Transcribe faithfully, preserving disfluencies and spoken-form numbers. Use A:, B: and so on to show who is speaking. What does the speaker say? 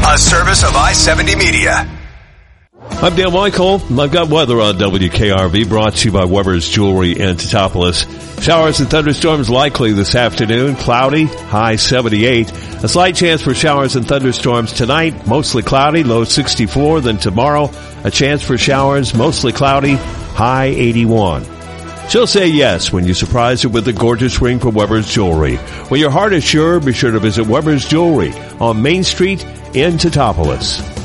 A: a service of I seventy Media.
B: I'm Dan Michael. I've got weather on W K R V, brought to you by Weber's Jewelry in Teutopolis. Showers and thunderstorms likely this afternoon. Cloudy, high seventy-eight. A slight chance for showers and thunderstorms tonight. Mostly cloudy, low sixty-four. Then tomorrow, a chance for showers, mostly cloudy, high eighty-one. She'll say yes when you surprise her with a gorgeous ring from Weber's Jewelry. When your heart is sure, be sure to visit Weber's Jewelry on Main Street in Teutopolis.